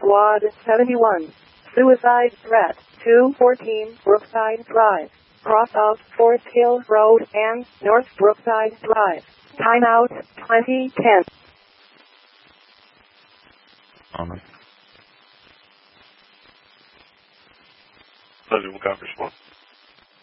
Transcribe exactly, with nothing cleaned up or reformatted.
Quad seventy-one. Suicide threat. two fourteen Brookside Drive. Cross of Forest Hill Road and North Brookside Drive. Timeout twenty ten. Amen. Pleasure, we'll conference one.